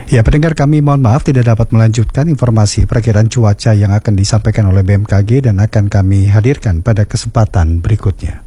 Ya, pendengar, kami mohon maaf tidak dapat melanjutkan informasi perakiraan cuaca yang akan disampaikan oleh BMKG dan akan kami hadirkan pada kesempatan berikutnya.